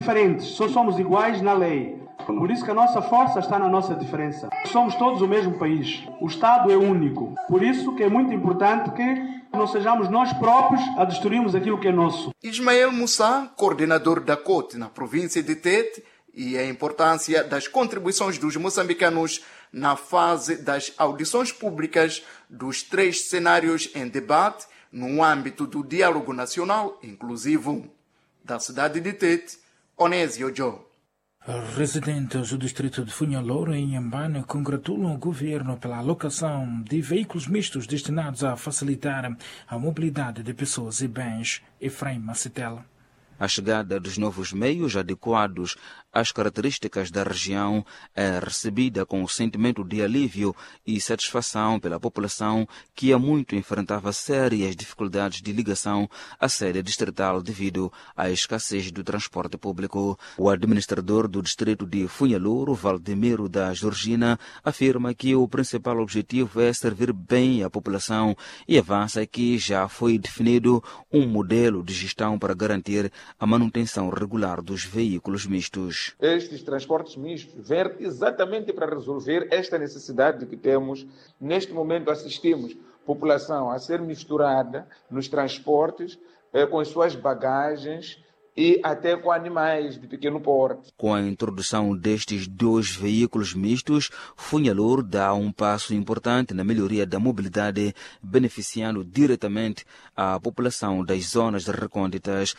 diferentes, só somos iguais na lei. Por isso que a nossa força está na nossa diferença. Somos todos o mesmo país. O Estado é único. Por isso que é muito importante que não sejamos nós próprios a destruirmos aquilo que é nosso. Ismael Moussa, coordenador da COTE na província de Tete, e a importância das contribuições dos moçambicanos na fase das audições públicas dos 3 cenários em debate no âmbito do diálogo nacional inclusivo. Da cidade de Tete, Onésio Joe. Residentes do distrito de Funhalouro, em Inhambane, congratulam o governo pela alocação de veículos mistos destinados a facilitar a mobilidade de pessoas e bens. Efraim Macetela. A chegada dos novos meios adequados às características da região é recebida com um sentimento de alívio e satisfação pela população que há muito enfrentava sérias dificuldades de ligação à sede distrital devido à escassez do transporte público. O administrador do distrito de Funhalouro, Valdemiro da Georgina, afirma que o principal objetivo é servir bem à população e avança que já foi definido um modelo de gestão para garantir a manutenção regular dos veículos mistos. Estes transportes mistos vêm exatamente para resolver esta necessidade que temos. Neste momento assistimos a população a ser misturada nos transportes com as suas bagagens e até com animais de pequeno porte. Com a introdução destes 2 veículos mistos, Funhalouro dá um passo importante na melhoria da mobilidade, beneficiando diretamente a população das zonas recônditas.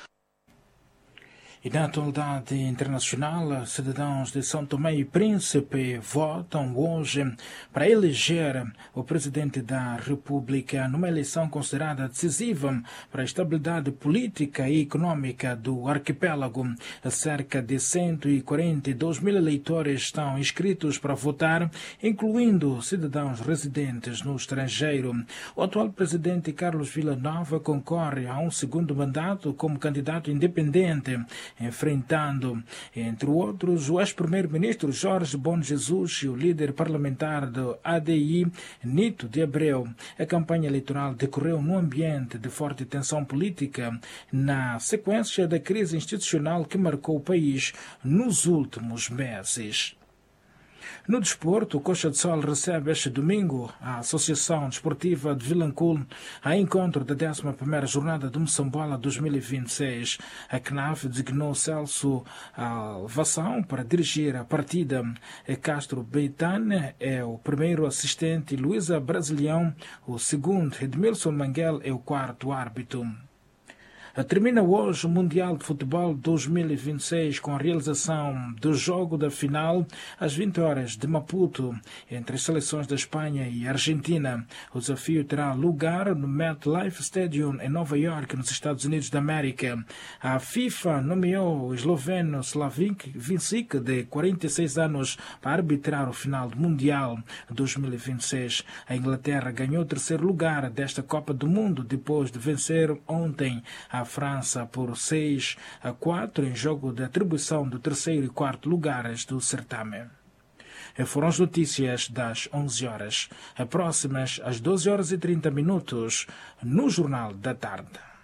E na atualidade internacional, cidadãos de São Tomé e Príncipe votam hoje para eleger o presidente da República numa eleição considerada decisiva para a estabilidade política e econômica do arquipélago. Cerca de 142 mil eleitores estão inscritos para votar, incluindo cidadãos residentes no estrangeiro. O atual presidente Carlos Villanova concorre a um segundo mandato como candidato independente, enfrentando, entre outros, o ex-primeiro-ministro Jorge Bom Jesus e o líder parlamentar do ADI, Nito de Abreu. A campanha eleitoral decorreu num ambiente de forte tensão política, na sequência da crise institucional que marcou o país nos últimos meses. No desporto, o Coxa de Sol recebe este domingo a Associação Desportiva de Vilanculo a encontro da 11ª jornada do Moçambola 2026. A CNAF designou Celso Alvação para dirigir a partida. Castro Beitane é o primeiro assistente, Luísa Brasilião o segundo, Edmilson Manguel é o quarto árbitro. Termina hoje o Mundial de Futebol 2026 com a realização do jogo da final às 20 horas de Maputo entre as seleções da Espanha e Argentina. O desafio terá lugar no MetLife Stadium em Nova York, nos Estados Unidos da América. A FIFA nomeou o esloveno Slavik Vincic, de 46 anos, para arbitrar o final do Mundial 2026. A Inglaterra ganhou o 3º lugar desta Copa do Mundo depois de vencer ontem a França por 6-4 em jogo de atribuição do 3º e 4º lugares do certame. Foram as notícias das 11 horas. Próximas às 12 horas e 30 minutos no Jornal da Tarde.